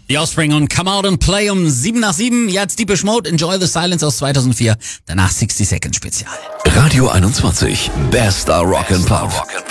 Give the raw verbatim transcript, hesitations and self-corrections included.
The Offspring und Come Out and Play um sieben nach sieben. Jetzt Deepish Mode, Enjoy the Silence aus zweitausendvier. Danach sixty Seconds Spezial. Radio einundzwanzig, bester Rock and Pop.